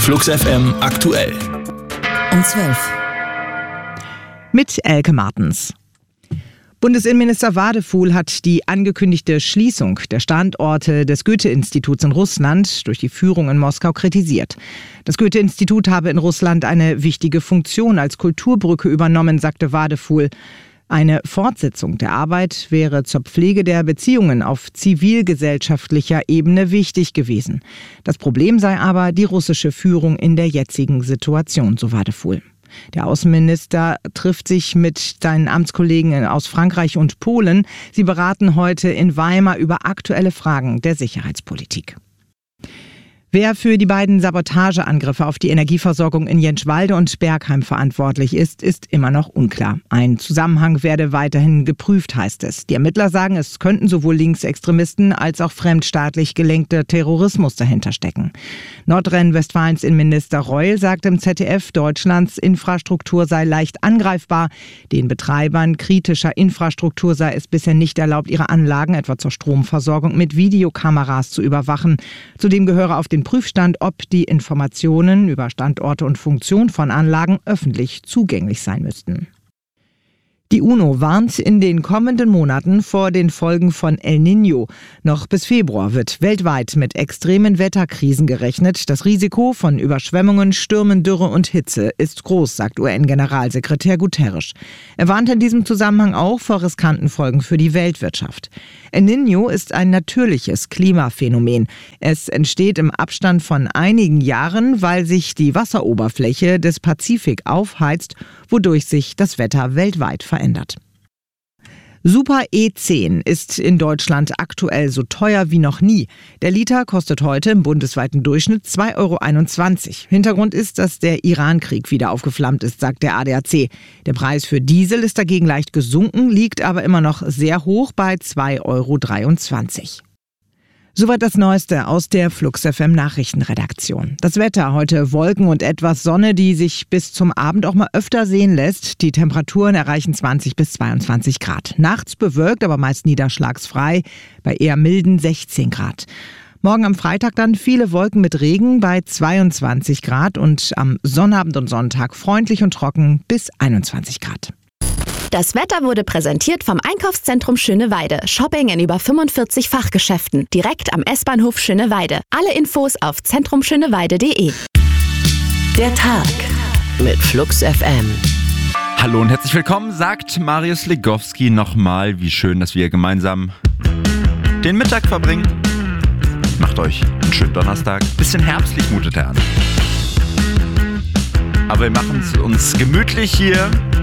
Flux FM aktuell. Um 12. Mit Elke Martens. Bundesinnenminister Wadefuhl hat die angekündigte Schließung der Standorte des Goethe-Instituts in Russland durch die Führung in Moskau kritisiert. Das Goethe-Institut habe in Russland eine wichtige Funktion als Kulturbrücke übernommen, sagte Wadefuhl. Eine Fortsetzung der Arbeit wäre zur Pflege der Beziehungen auf zivilgesellschaftlicher Ebene wichtig gewesen. Das Problem sei aber die russische Führung in der jetzigen Situation, so Wadefuhl. Der Außenminister trifft sich mit seinen Amtskollegen aus Frankreich und Polen. Sie beraten heute in Weimar über aktuelle Fragen der Sicherheitspolitik. Wer für die beiden Sabotageangriffe auf die Energieversorgung in Jentschwalde und Bergheim verantwortlich ist, ist immer noch unklar. Ein Zusammenhang werde weiterhin geprüft, heißt es. Die Ermittler sagen, es könnten sowohl Linksextremisten als auch fremdstaatlich gelenkter Terrorismus dahinter stecken. Nordrhein-Westfalens Innenminister Reul sagt im ZDF, Deutschlands Infrastruktur sei leicht angreifbar. Den Betreibern kritischer Infrastruktur sei es bisher nicht erlaubt, ihre Anlagen, etwa zur Stromversorgung, mit Videokameras zu überwachen. Zudem gehöre auf den Prüfstand, ob die Informationen über Standorte und Funktion von Anlagen öffentlich zugänglich sein müssten. Die UNO warnt in den kommenden Monaten vor den Folgen von El Niño. Noch bis Februar wird weltweit mit extremen Wetterkrisen gerechnet. Das Risiko von Überschwemmungen, Stürmen, Dürre und Hitze ist groß, sagt UN-Generalsekretär Guterres. Er warnt in diesem Zusammenhang auch vor riskanten Folgen für die Weltwirtschaft. El Niño ist ein natürliches Klimaphänomen. Es entsteht im Abstand von einigen Jahren, weil sich die Wasseroberfläche des Pazifik aufheizt, wodurch sich das Wetter weltweit verändert. Super E10 ist in Deutschland aktuell so teuer wie noch nie. Der Liter kostet heute im bundesweiten Durchschnitt 2,21 €. Hintergrund ist, dass der Iran-Krieg wieder aufgeflammt ist, sagt der ADAC. Der Preis für Diesel ist dagegen leicht gesunken, liegt aber immer noch sehr hoch bei 2,23 €. Soweit das Neueste aus der Flux FM Nachrichtenredaktion. Das Wetter: heute Wolken und etwas Sonne, die sich bis zum Abend auch mal öfter sehen lässt. Die Temperaturen erreichen 20 bis 22 Grad. Nachts bewölkt, aber meist niederschlagsfrei bei eher milden 16 Grad. Morgen am Freitag dann viele Wolken mit Regen bei 22 Grad und am Sonnabend und Sonntag freundlich und trocken bis 21 Grad. Das Wetter wurde präsentiert vom Einkaufszentrum Schöneweide. Shopping in über 45 Fachgeschäften. Direkt am S-Bahnhof Schöneweide. Alle Infos auf zentrumschöneweide.de. Der Tag mit Flux FM. Hallo und herzlich willkommen, sagt Marius Legowski nochmal. Wie schön, dass wir gemeinsam den Mittag verbringen. Macht euch einen schönen Donnerstag. Bisschen herbstlich mutet er an. Aber wir machen es uns gemütlich hier.